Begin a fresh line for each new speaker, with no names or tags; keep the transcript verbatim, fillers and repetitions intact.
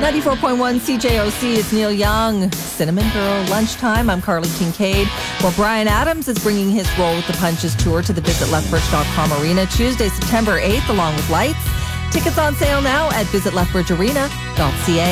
ninety-four point one C J O C, it's Neil Young. Cinnamon Girl, Lunchtime. I'm Carly Kincaid. Well, Bryan Adams is bringing his Roll with the Punches tour to the visit lethbridge dot com arena Tuesday, September eighth, along with lights. Tickets on sale now at visit lethbridge arena dot c a.